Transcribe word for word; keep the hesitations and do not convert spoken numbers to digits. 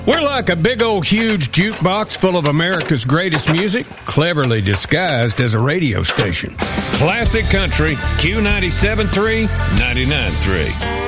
We're like a big old huge jukebox full of America's greatest music, cleverly disguised as a radio station. Classic Country, Q ninety-seven point three, ninety-nine point three.